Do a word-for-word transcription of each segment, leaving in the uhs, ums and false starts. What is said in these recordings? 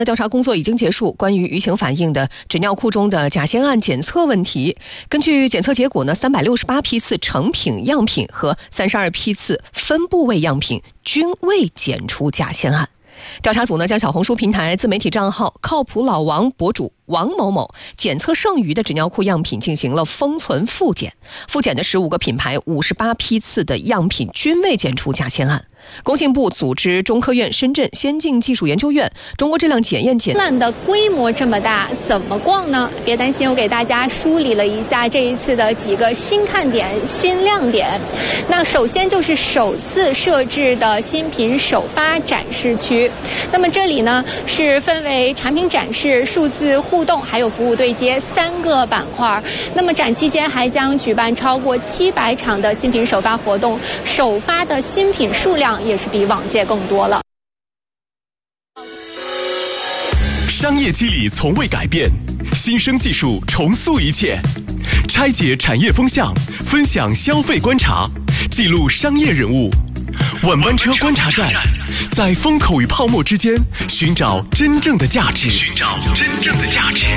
调查工作已经结束，关于舆情反映的纸尿裤中的甲酰胺检测问题，根据检测结果呢，三百六十八批次成品样品和三十二批次分部位样品均未检出甲酰胺。调查组呢将小红书平台自媒体账号靠谱老王博主王某某检测剩余的纸尿裤样品进行了封存复检，复检的十五个品牌五十八批次的样品均未检出甲酰胺。工信部组织中科院深圳先进技术研究院中国质量检验检烂的规模这么大，怎么逛呢？别担心，我给大家梳理了一下这一次的几个新看点、新亮点。那首先就是首次设置的新品首发展示区。那么这里呢是分为产品展示、数字互动还有服务对接三个板块。那么展期间还将举办超过七百场的新品首发活动，首发的新品数量也是比往届更多了。 商业机理从未改变，新生技术重塑一切，拆解产业风向，分享消费观察，记录商业人物。晚班车观察站，在风口与泡沫之间寻找真正的价值。寻找真正的价值。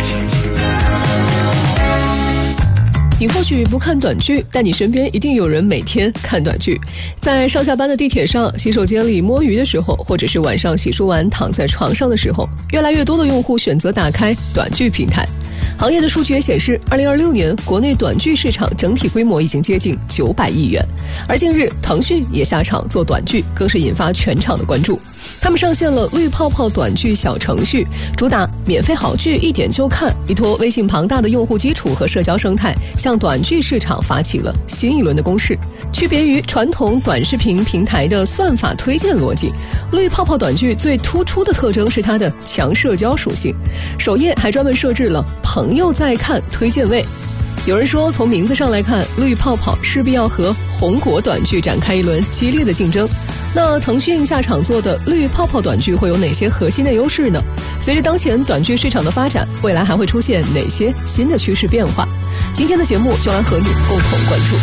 你或许不看短剧，但你身边一定有人每天看短剧。在上下班的地铁上、洗手间里摸鱼的时候，或者是晚上洗漱完躺在床上的时候，越来越多的用户选择打开短剧平台。行业的数据也显示，二零二六年国内短剧市场整体规模已经接近九百亿元。而近日，腾讯也下场做短剧，更是引发全场的关注。他们上线了绿泡泡短剧小程序，主打免费好剧一点就看，依托微信庞大的用户基础和社交生态，向短剧市场发起了新一轮的攻势。区别于传统短视频平台的算法推荐逻辑，绿泡泡短剧最突出的特征是它的强社交属性，首页还专门设置了朋友在看推荐位。有人说，从名字上来看，绿泡泡势必要和红果短剧展开一轮激烈的竞争。那腾讯下场做的绿泡泡短剧会有哪些核心的优势呢？随着当前短剧市场的发展，未来还会出现哪些新的趋势变化？今天的节目就来和你共同关注。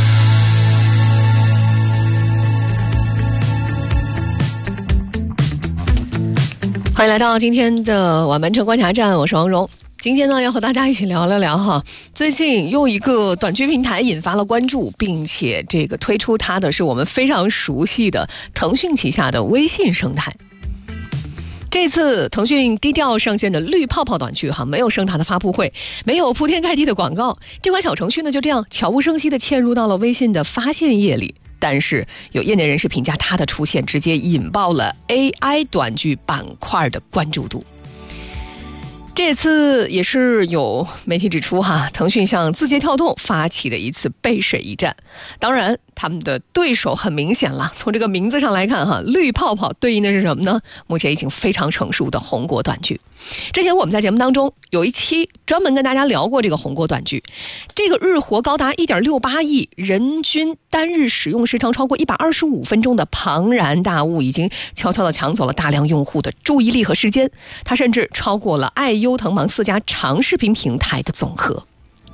欢迎来到今天的晚班车观察站，我是王蓉。今天呢，要和大家一起聊聊聊哈，最近又一个短剧平台引发了关注，并且这个推出它的是我们非常熟悉的腾讯旗下的微信生态。这次腾讯低调上线的绿泡泡短剧哈，没有盛大的发布会，没有铺天盖地的广告，这款小程序呢就这样悄无声息地嵌入到了微信的发现页里。但是有业内人士评价，它的出现直接引爆了 A I 短剧板块的关注度。这次也是有媒体指出哈，腾讯向字节跳动发起的一次背水一战。当然，他们的对手很明显了，从这个名字上来看哈，绿泡泡对应的是什么呢？目前已经非常成熟的红果短剧。之前我们在节目当中有一期专门跟大家聊过这个红果短剧，这个日活高达 一点六八亿，人均单日使用时长超过一百二十五分钟的庞然大物，已经悄悄地抢走了大量用户的注意力和时间。它甚至超过了爱优腾芒四家长视频平台的总和。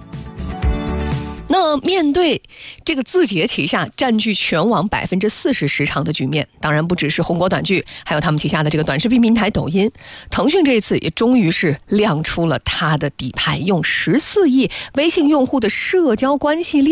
那面对这个字节旗下占据全网百分之四十时长的局面，当然不只是红果短剧，还有他们旗下的这个短视频平台抖音。腾讯这一次也终于是亮出了它的底牌，用十四亿微信用户的社交关系链